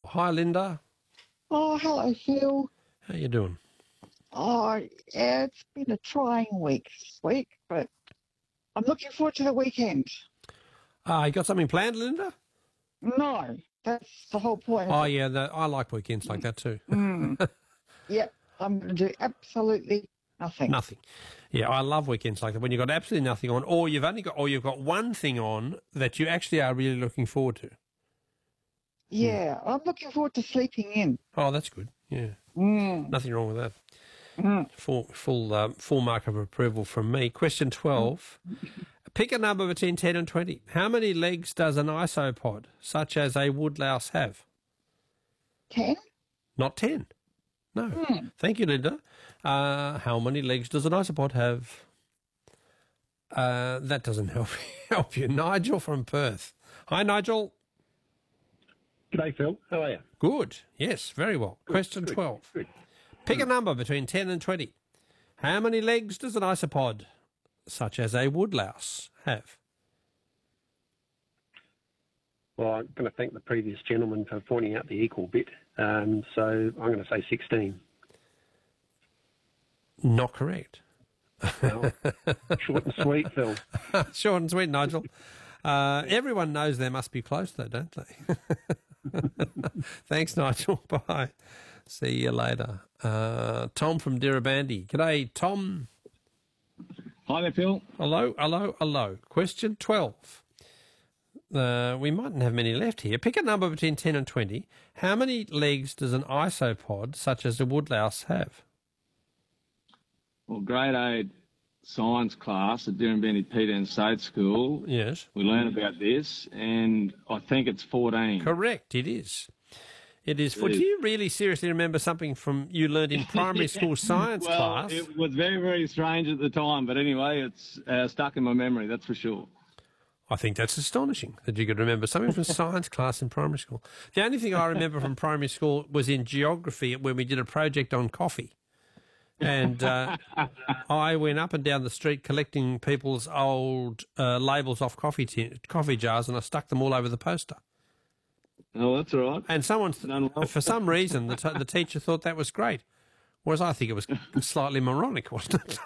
Hi, Linda. Oh, hello, Phil. How you doing? Oh, yeah, it's been a trying week this week, but I'm looking forward to the weekend. You got something planned, Linda? No, that's the whole point of Oh, it. yeah, I like weekends like that too. Yep, I'm going to do absolutely nothing. Nothing. Yeah, I love weekends like that when you've got absolutely nothing on, or you've got one thing on that you actually are really looking forward to. Yeah, I'm looking forward to sleeping in. Oh, that's good. Yeah, Mm, nothing wrong with that. mm. Full mark of approval from me. Question 12. Pick a number between 10 and 20. How many legs does an isopod, such as a woodlouse, have? 10? Not 10. No. Thank you, Linda. How many legs does an isopod have? That doesn't help you. Nigel from Perth. Hi, Nigel. G'day, Phil. How are you? Good. Yes, very well. Question 12. Good. Pick a number between 10 and 20. How many legs does an isopod, such as a woodlouse, have? Well, I'm going to thank the previous gentleman for pointing out the equal bit. So I'm going to say 16. Not correct. Well, short and sweet, Phil. Short and sweet, Nigel. Everyone knows they must be close, though, don't they? Thanks, Nigel. Bye. See you later. Tom from Dirrabandi. G'day, Tom. Hi there, Phil. Hello. Question 12. We mightn't have many left here. Pick a number between 10 and 20. How many legs does an isopod, such as a woodlouse, have? Well, grade 8 science class at Dirrabandi Peter and State School, Yes. we learn about this, and I think it's 14. Correct, it is. It is. Do you really seriously remember something from you learned in primary school science class? It was very, very strange at the time, but anyway, it's stuck in my memory, that's for sure. I think that's astonishing that you could remember something from science class in primary school. The only thing I remember from primary school was in geography when we did a project on coffee. And I went up and down the street collecting people's old labels off coffee jars, and I stuck them all over the poster. Oh, that's all right. And for some reason, the teacher thought that was great, whereas I think it was slightly moronic, wasn't it?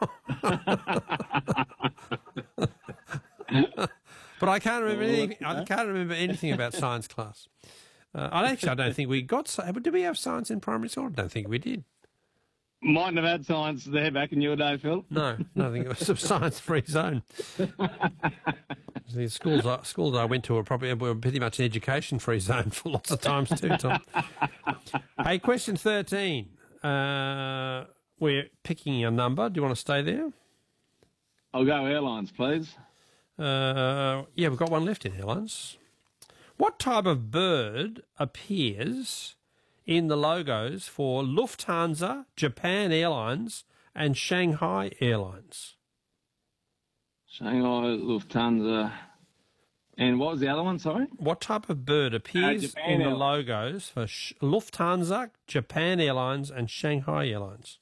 But I can't remember anything. I can't remember anything about science class. I don't think we got. Did we have science in primary school? I don't think we did. Mightn't have had science there back in your day, Phil. No, I think it was a science-free zone. The schools I went to were pretty much an education-free zone for lots of times too, Tom. Hey, question 13. We're picking a number. Do you want to stay there? I'll go airlines, please. Yeah, we've got one left in airlines. What type of bird appears in the logos for Lufthansa, Japan Airlines, and Shanghai Airlines? Shanghai, Lufthansa, and what was the other one, sorry? What type of bird appears in the logos for Lufthansa, Japan Airlines, and Shanghai Airlines?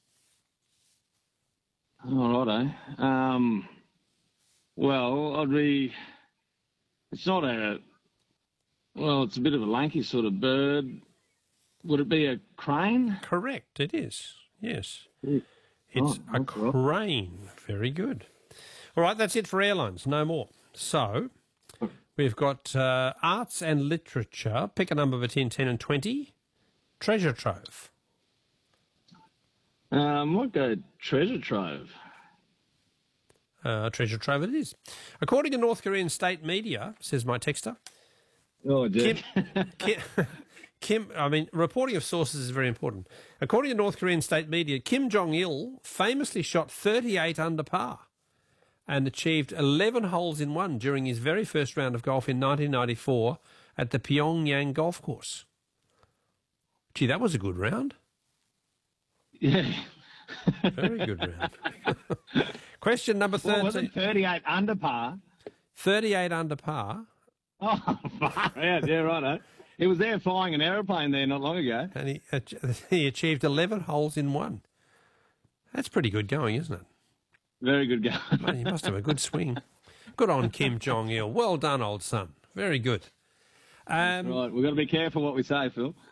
All righto. Well, it's not it's a bit of a lanky sort of bird. Would it be a crane? Correct, it is, yes. It's a crane. Very good. All right, that's it for airlines, no more. So, we've got arts and literature. Pick a number between 10 and 20. Treasure trove. Might go treasure trove. Treasure trove it is. According to North Korean state media, says my texter, Oh, dear. Reporting of sources is very important. According to North Korean state media, Kim Jong-il famously shot 38 under par and achieved 11 holes in one during his very first round of golf in 1994 at the Pyongyang golf course. Gee, that was a good round. Yeah. Very good round. Question number 13. Well, wasn't 38 under par? 38 under par. Oh, far out. Yeah, righto. He was there flying an aeroplane there not long ago. And he achieved 11 holes in one. That's pretty good going, isn't it? Very good going. Man, he must have a good swing. Good on Kim Jong-il. Well done, old son. Very good. Right, we've got to be careful what we say, Phil.